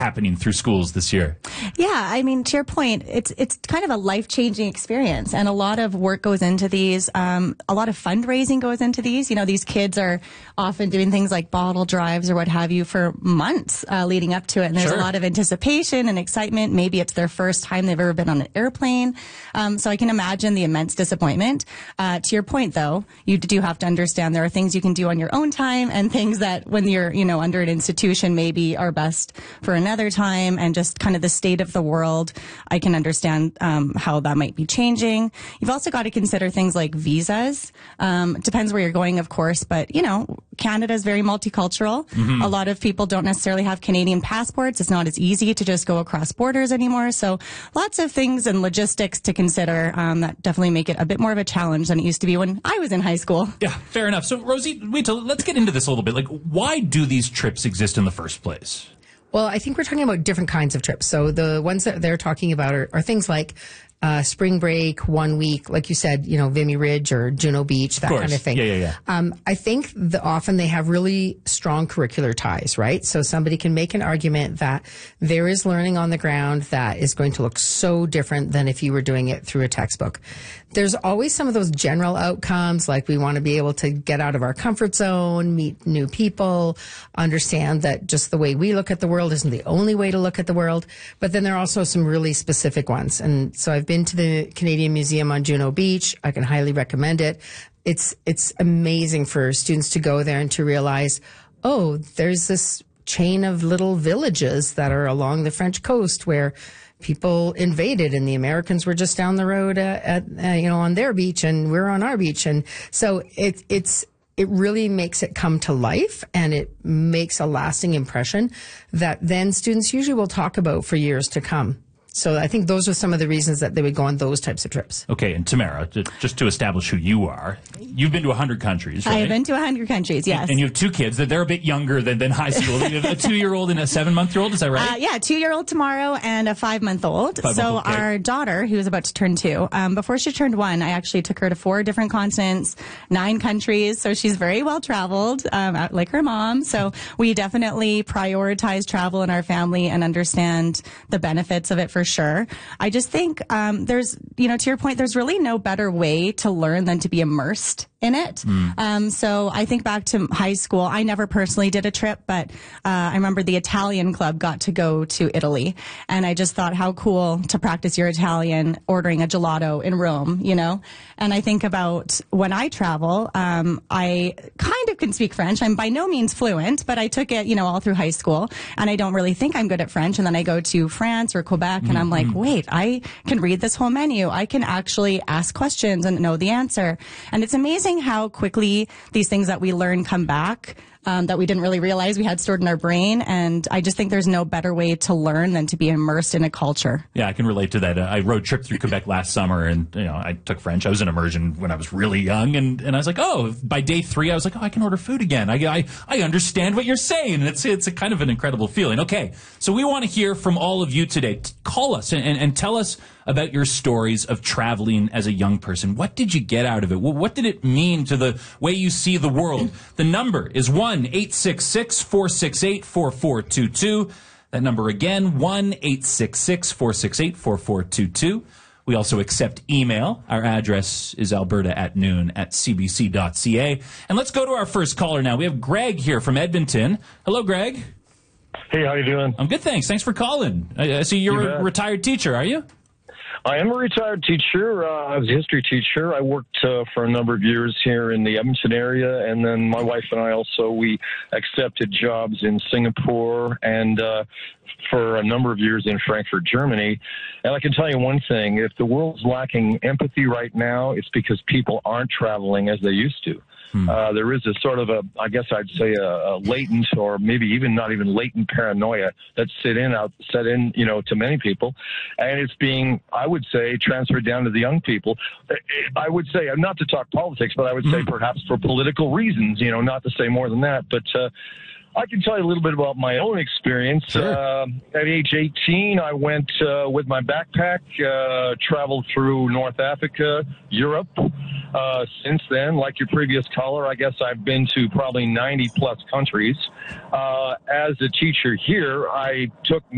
happening through schools this year. Yeah, I mean, to your point, it's kind of a life-changing experience, and a lot of work goes into these. A lot of fundraising goes into these. You know, these kids are often doing things like bottle drives or what have you for months leading up to it, and there's a lot of anticipation and excitement. Maybe it's their first time they've ever been on an airplane, so I can imagine the immense disappointment. To your point, though, you do have to understand there are things you can do on your own time, and things that when you're, you know, under an institution maybe are best for another time, and just kind of the state of the world. I can understand how that might be changing. You've also got to consider things like visas. Depends where you're going, of course, but, you know, Canada is very multicultural. A lot of people don't necessarily have Canadian passports. It's not as easy to just go across borders anymore. So lots of things and logistics to consider that definitely make it a bit more of a challenge than it used to be when I was in high school. Yeah, fair enough. So, Rosie, let's get into this a little bit. Like, why do these trips exist in the first place? Well, I think we're talking about different kinds of trips. So the ones that they're talking about are things like spring break, 1 week, like you said, you know, Vimy Ridge or Juno Beach, that kind of thing. Yeah. I think often they have really strong curricular ties, right? So somebody can make an argument that there is learning on the ground that is going to look so different than if you were doing it through a textbook. There's always some of those general outcomes, like we want to be able to get out of our comfort zone, meet new people, understand that just the way we look at the world isn't the only way to look at the world. But then there are also some really specific ones. And so I've been to the Canadian Museum on Juno Beach. I can highly recommend it. It's amazing for students to go there and to realize, oh, there's this chain of little villages that are along the French coast where people invaded and the Americans were just down the road on their beach and we're on our beach. And so it really makes it come to life, and it makes a lasting impression that then students usually will talk about for years to come. So I think those are some of the reasons that they would go on those types of trips. Okay, and Tamara, just to establish who you are, you've been to 100 countries, right? I have been to 100 countries, yes. And you have two kids. They're a bit younger than high school. You have a 2-year-old and a 7-month-old, is that right? Yeah, 2-year-old tomorrow and a 5-month-old. So our daughter, who is about to turn 2, before she turned 1, I actually took her to 4 different continents, 9 countries. So she's very well traveled, like her mom. So we definitely prioritize travel in our family and understand the benefits of it for sure. I just think there's, to your point, there's really no better way to learn than to be immersed in it. So I think back to high school. I never personally did a trip, but I remember the Italian club got to go to Italy. And I just thought how cool to practice your Italian ordering a gelato in Rome, And I think about when I travel, I kind of can speak French. I'm by no means fluent, but I took it, all through high school. And I don't really think I'm good at French. And then I go to France or Quebec and I'm like, wait, I can read this whole menu. I can actually ask questions and know the answer. And it's amazing how quickly these things that we learn come back that we didn't really realize we had stored in our brain. And I just think there's no better way to learn than to be immersed in a culture. Yeah, I can relate to that. I road trip through Quebec last summer, and I took French. I was in immersion when I was really young, and I was like, by day 3, I was like, I can order food again. I understand what you're saying. And it's a kind of an incredible feeling. Okay, so we want to hear from all of you today. Call us and tell us about your stories of traveling as a young person. What did you get out of it? What did it mean to the way you see the world? The number is 1-866-468-4422. That number again, 1-866-468-4422. We also accept email. Our address is alberta@noon@cbc.ca. And let's go to our first caller now. We have Greg here from Edmonton. Hello, Greg. Hey, how you doing? I'm good, thanks. Thanks for calling. I see you're a retired teacher, are you? I am a retired teacher. I was a history teacher. I worked for a number of years here in the Edmonton area, and then my wife and I we accepted jobs in Singapore and for a number of years in Frankfurt, Germany. And I can tell you one thing, if the world's lacking empathy right now, it's because people aren't traveling as they used to. There is a sort of a latent or maybe even not even latent paranoia that's set in, to many people. And it's being, I would say, transferred down to the young people. I would say, not to talk politics, but I would say perhaps for political reasons, not to say more than that. But I can tell you a little bit about my own experience. Sure. At age 18, I went with my backpack, traveled through North Africa, Europe. Since then, like your previous caller, I guess I've been to probably 90-plus countries. As a teacher here, I took